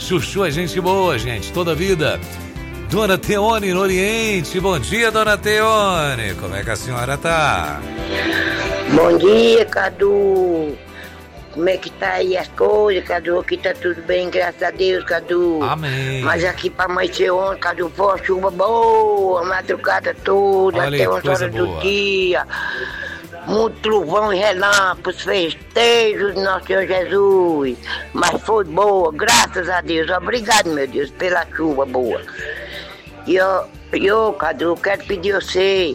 Chuchu é gente boa, gente, toda a vida. Dona Teone, no Oriente. Bom dia, Dona Teone. Como é que a senhora tá? Bom dia, Cadu. Como é que tá aí as coisas, Cadu? Aqui tá tudo bem, graças a Deus, Cadu. Amém. Mas aqui pra amanhecer ontem, Cadu, foi uma chuva boa, madrugada toda, olha até umas horas do dia. Muito trovão e relâmpagos, festejos de Nosso Senhor Jesus. Mas foi boa, graças a Deus. Obrigado, meu Deus, pela chuva boa. E eu, Cadu, quero pedir a você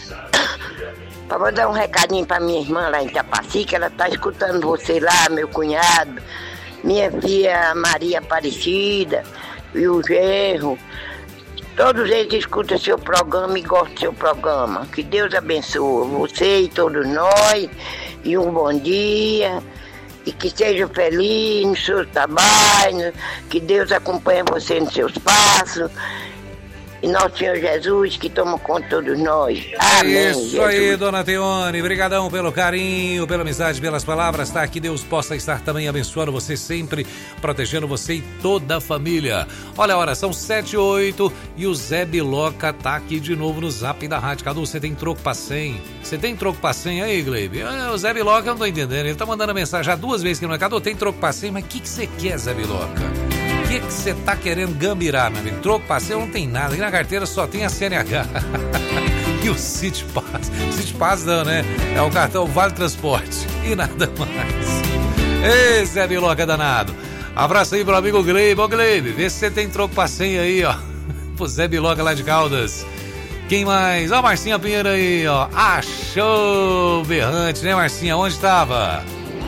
para mandar um recadinho para minha irmã lá em Tapaci, que ela tá escutando você lá, meu cunhado, minha filha Maria Aparecida e o genro. Todos eles escutam seu programa e gostam do seu programa. Que Deus abençoe você e todos nós. E um bom dia. E que seja feliz nos seus trabalhos. Que Deus acompanhe você nos seus passos. E Nosso Senhor Jesus, que toma conta de todos nós. Amém. Isso Jesus. aí, Dona Teone. Obrigadão pelo carinho, pela amizade, pelas palavras, tá? Que Deus possa estar também abençoando você sempre, protegendo você e toda a família. Olha a hora, são 7h08 e o Zé Biloca tá aqui de novo no zap da rádio. Cadu, você tem troco pra 100? Você tem troco pra 100 aí, Gleibe? O Zé Biloca, eu não tô entendendo. Ele tá mandando mensagem já 2 vezes que não é. Cadu, tem troco pra 100? Mas o que você quer, Zé Biloca? O que você tá querendo gambirar, meu amigo? Troco passeio não tem nada. Aqui na carteira só tem a CNH. E o City Pass. City Pass não, né? É o cartão Vale Transporte. E nada mais. Esse é Biloca danado. Abraço aí pro amigo Gleibe. Ô Gleibe, vê se você tem troco pra 100 aí, ó. Pro Zé Biloca lá de Caldas. Quem mais? Ó, Marcinha Pinheiro aí, ó. Achou berrante, né, Marcinha? Onde tava?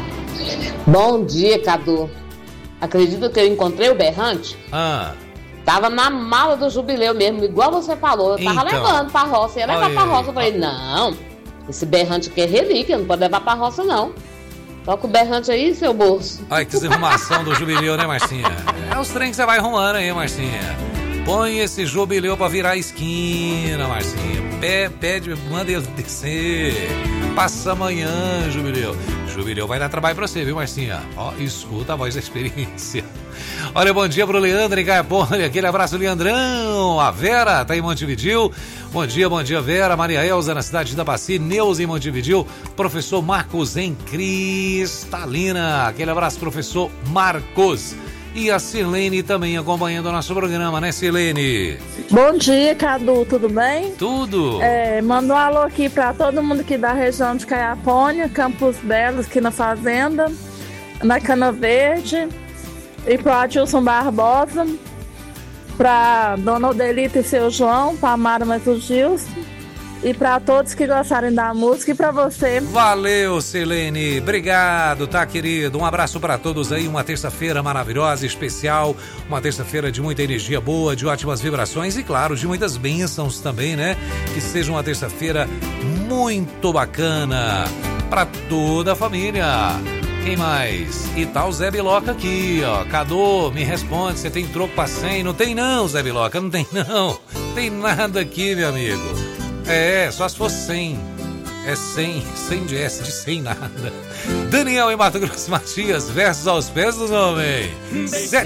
Bom dia, Cadu. Acredito que eu encontrei o berrante? Tava na mala do jubileu mesmo, igual você falou. Eu tava levando pra roça. Ia levar pra roça. Eu falei, não, esse berrante aqui é relíquia, não pode levar pra roça, não. Toca o berrante aí, seu bolso. Ai, que desarrumação do jubileu, né, Marcinha? É os trem que você vai arrumando aí, Marcinha. Põe esse jubileu pra virar a esquina, Marcinha. Pede, manda ele descer. Passa amanhã, jubileu. Jubileu vai dar trabalho pra você, viu, Marcinha? Ó, escuta a voz da experiência. Olha, bom dia pro Leandro em Caipora. Aquele abraço, Leandrão. A Vera tá em Montevidéu. Bom dia, Vera. Maria Elza na cidade de Tapaci. Neuza em Montevidéu. Professor Marcos em Cristalina. Aquele abraço, professor Marcos. E a Silene também acompanhando o nosso programa, né, Silene? Bom dia, Cadu, tudo bem? Tudo. Manda um alô aqui pra todo mundo aqui da região de Caiapônia, Campos Belos, aqui na Fazenda, na Cana Verde, e pro Adilson Barbosa, pra Dona Odelita e seu João, pra Mara mais o Gilson, e para todos que gostarem da música e para você. Valeu, Silene. Obrigado, tá, querido? Um abraço para todos aí. Uma terça-feira maravilhosa, especial. Uma terça-feira de muita energia boa, de ótimas vibrações e, claro, de muitas bênçãos também, né? Que seja uma terça-feira muito bacana para toda a família. Quem mais? E tá o Zé Biloca aqui, ó. Cadu, me responde, você tem troco pra 100? Não tem não, Zé Biloca, não tem não. Tem nada aqui, meu amigo. Só se for 100. É 100 de S, de 100 nada. Daniel em Mato Grosso Matias, versos aos pés do homem.